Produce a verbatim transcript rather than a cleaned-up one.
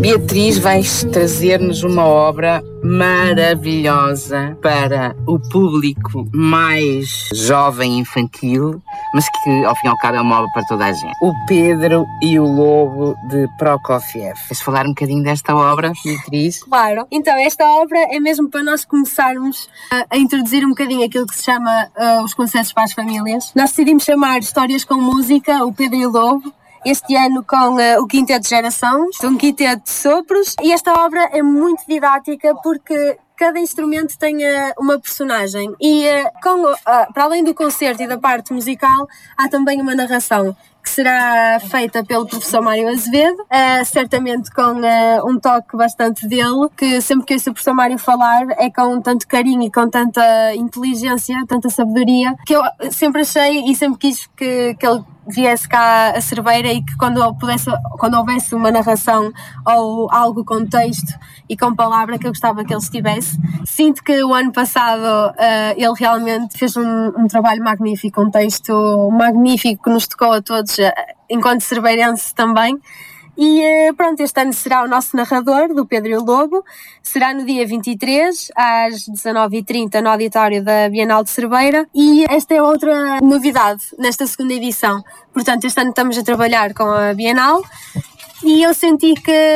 Beatriz vai trazer-nos uma obra maravilhosa para o público mais jovem e infantil, mas que ao fim e ao cabo é uma obra para toda a gente. O Pedro e o Lobo, de Prokofiev. Queres falar um bocadinho desta obra, Beatriz? Claro. Então, esta obra é mesmo para nós começarmos a, a introduzir um bocadinho aquilo que se chama uh, os concertos para as famílias. Nós decidimos chamar Histórias com Música, o Pedro e o Lobo, este ano com uh, o Quinteto de Gerações, um quinteto de sopros, e esta obra é muito didática porque cada instrumento tem uh, uma personagem e uh, com, uh, para além do concerto e da parte musical há também uma narração que será feita pelo professor Mário Azevedo, uh, certamente com uh, um toque bastante dele, que sempre que ouço o professor Mário falar é com tanto carinho e com tanta inteligência, tanta sabedoria, que eu sempre achei e sempre quis que, que ele viesse cá a Cerveira e que quando, pudesse, quando houvesse uma narração ou algo com texto e com palavra, que eu gostava que ele estivesse. Sinto que o ano passado uh, ele realmente fez um, um trabalho magnífico, um texto magnífico que nos tocou a todos, uh, enquanto cerveirense também. E pronto, este ano será o nosso narrador, do Pedro e o Lobo. Será no dia vinte e três, às dezanove e trinta, no auditório da Bienal de Cerveira. E esta é outra novidade nesta segunda edição. Portanto, este ano estamos a trabalhar com a Bienal e eu senti que